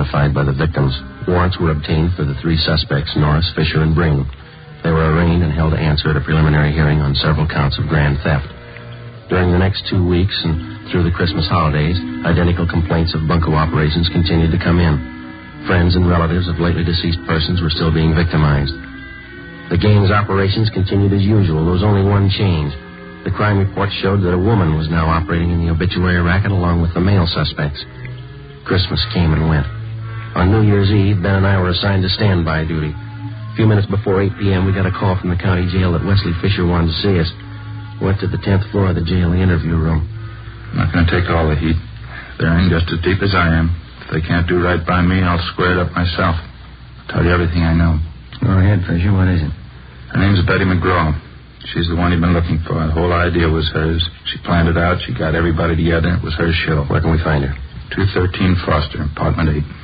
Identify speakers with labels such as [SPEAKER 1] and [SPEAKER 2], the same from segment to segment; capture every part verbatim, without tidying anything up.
[SPEAKER 1] identified by the victims. Warrants were obtained for the three suspects, Norris, Fisher, and Bring. They were arraigned and held to answer at a preliminary hearing on several counts of grand theft. During the next two weeks and through the Christmas holidays, identical complaints of bunco operations continued to come in. Friends and relatives of lately deceased persons were still being victimized. The gang's operations continued as usual. There was only one change. The crime report showed that a woman was now operating in the obituary racket along with the male suspects. Christmas came and went. On New Year's Eve, Ben and I were assigned to standby duty. A few minutes before eight p.m., we got a call from the county jail that Wesley Fisher wanted to see us. Went to the tenth floor of the jail, the interview room.
[SPEAKER 2] I'm not going to take all the heat. They're in just as deep as I am. If they can't do right by me, I'll square it up myself. I'll tell you everything I know.
[SPEAKER 1] Go ahead, Fisher. What is it?
[SPEAKER 2] Her name's Betty McGraw. She's the one you've been looking for. The whole idea was hers. She planned it out. She got everybody together. It was her show.
[SPEAKER 1] Where can we find her?
[SPEAKER 2] two thirteen Foster, apartment eight.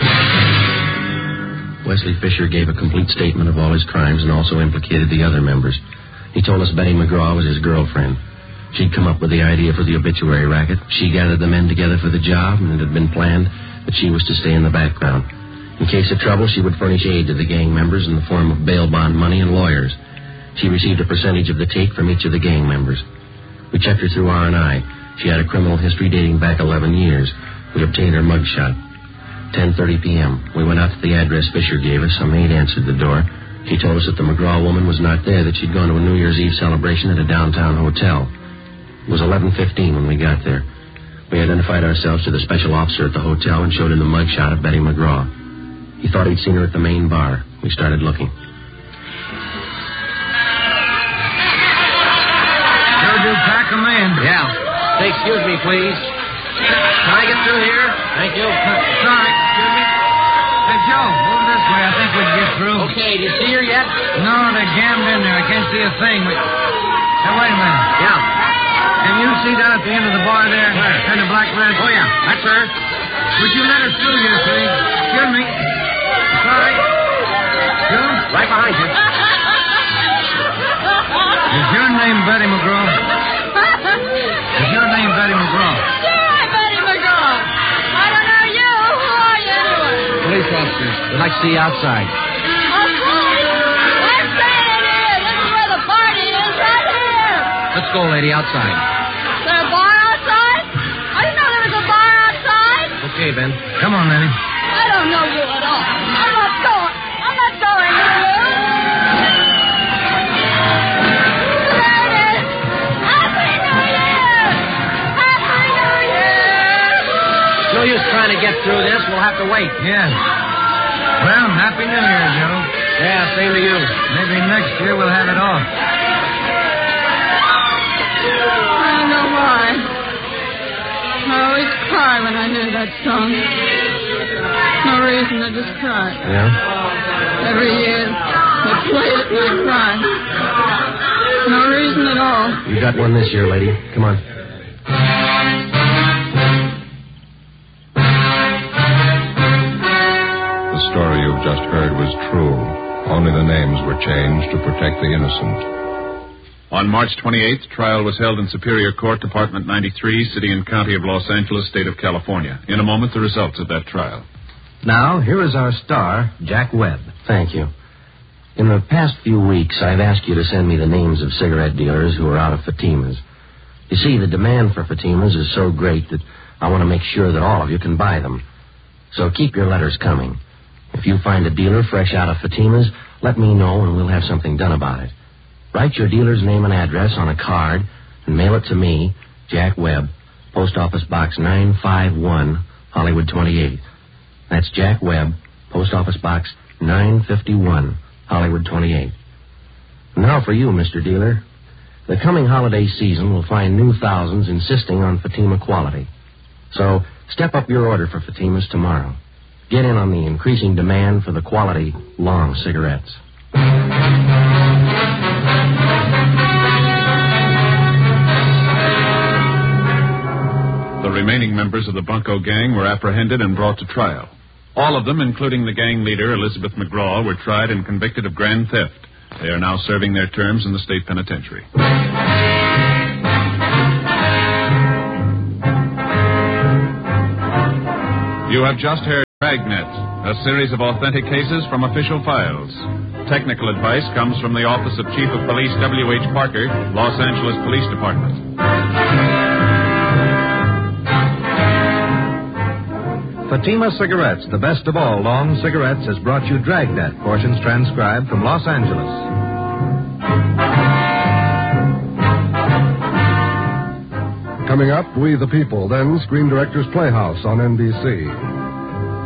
[SPEAKER 1] Wesley Fisher gave a complete statement of all his crimes and also implicated the other members. He told us Betty McGraw was his girlfriend. She'd come up with the idea for the obituary racket. She gathered the men together for the job, and it had been planned that she was to stay in the background. In case of trouble, she would furnish aid to the gang members in the form of bail bond money and lawyers. She received a percentage of the take from each of the gang members. We checked her through R and I. She had a criminal history dating back eleven years. We obtained her mugshot. ten thirty p.m. We went out to the address Fisher gave us. A maid answered the door. She told us that the McGraw woman was not there, that she'd gone to a New Year's Eve celebration at a downtown hotel. It was eleven fifteen when we got there. We identified ourselves to the special officer at the hotel and showed him the mugshot of Betty McGraw. He thought he'd seen her at the main bar. We started looking.
[SPEAKER 3] Sure do pack 'em in.
[SPEAKER 1] Yeah. Say, excuse me, please. Can I get through here? Thank you.
[SPEAKER 3] Sorry, excuse me. Hey, Joe, move this way. I think we can get through.
[SPEAKER 1] Okay, do you see her yet?
[SPEAKER 3] No, they're jammed in there. I can't see a thing. We... Hey, wait a minute.
[SPEAKER 1] Yeah.
[SPEAKER 3] Can you see down at the end of the bar there?
[SPEAKER 1] Where?
[SPEAKER 3] And the black red?
[SPEAKER 1] Oh, yeah. That's her.
[SPEAKER 3] Would you let us through here, please? Excuse me. Sorry. You?
[SPEAKER 1] Right behind you.
[SPEAKER 3] Is your name Betty McGraw? Is your name Betty McGraw?
[SPEAKER 4] Yeah, Betty McGraw. I don't know you. Who are you anyway?
[SPEAKER 1] Police officers. We'd like to see you outside.
[SPEAKER 4] Oh, please. I'm standing here. This is where the party is, right here.
[SPEAKER 1] Let's go, lady, outside.
[SPEAKER 4] Is there a bar outside? I didn't know there was a bar outside.
[SPEAKER 1] Okay, Ben.
[SPEAKER 3] Come on, Lenny.
[SPEAKER 4] I don't know you at all. I'm not going. I'm not going to you.
[SPEAKER 1] No use trying to get through this. We'll have to wait.
[SPEAKER 3] Yes. Well, Happy New Year, Joe.
[SPEAKER 1] Yeah, same to you.
[SPEAKER 3] Maybe next year we'll have it off.
[SPEAKER 4] I don't know why. I always cry when I hear that song. No reason, I just cry.
[SPEAKER 1] Yeah?
[SPEAKER 4] Every year, they play it and I cry. No reason at all.
[SPEAKER 1] You got one this year, lady. Come on.
[SPEAKER 5] The story you've just heard was true. Only the names were changed to protect the innocent.
[SPEAKER 6] On March twenty-eighth, trial was held in Superior Court, Department ninety-three, City and County of Los Angeles, State of California. In a moment, the results of that trial.
[SPEAKER 7] Now, here is our star, Jack Webb.
[SPEAKER 1] Thank you. In the past few weeks, I've asked you to send me the names of cigarette dealers who are out of Fatimas. You see, the demand for Fatimas is so great that I want to make sure that all of you can buy them. So keep your letters coming. If you find a dealer fresh out of Fatimas, let me know and we'll have something done about it. Write your dealer's name and address on a card and mail it to me, Jack Webb, Post Office Box nine five one, Hollywood twenty-eight. That's Jack Webb, Post Office Box nine fifty-one, Hollywood twenty-eight. Now for you, Mister Dealer. The coming holiday season will find new thousands insisting on Fatima quality. So step up your order for Fatimas tomorrow. Get in on the increasing demand for the quality long cigarettes.
[SPEAKER 6] The remaining members of the bunco gang were apprehended and brought to trial. All of them, including the gang leader, Elizabeth McGraw, were tried and convicted of grand theft. They are now serving their terms in the state penitentiary. You have just heard Dragnet, a series of authentic cases from official files. Technical advice comes from the Office of Chief of Police W H Parker, Los Angeles Police Department.
[SPEAKER 7] Fatima Cigarettes, the best of all long cigarettes, has brought you Dragnet, portions transcribed from Los Angeles.
[SPEAKER 8] Coming up, We the People, then Screen Directors Playhouse on N B C.